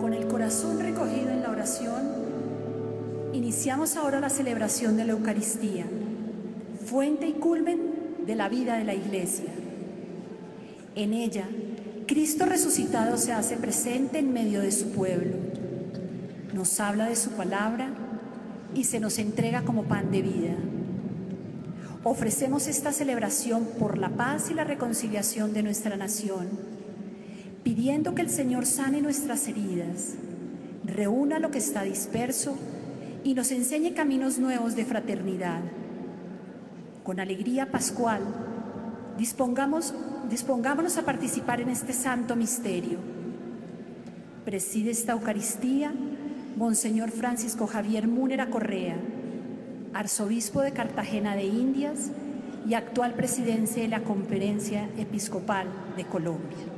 Con el corazón recogido en la oración, iniciamos ahora la celebración de la Eucaristía, fuente y culmen de la vida de la Iglesia. En ella, Cristo resucitado se hace presente en medio de su pueblo, nos habla de su palabra y se nos entrega como pan de vida. Ofrecemos esta celebración por la paz y la reconciliación de nuestra nación, pidiendo que el Señor sane nuestras heridas, reúna lo que está disperso y nos enseñe caminos nuevos de fraternidad. Con alegría pascual, dispongámonos a participar en este santo misterio. Preside esta Eucaristía Monseñor Francisco Javier Múnera Correa, arzobispo de Cartagena de Indias y actual presidente de la Conferencia Episcopal de Colombia.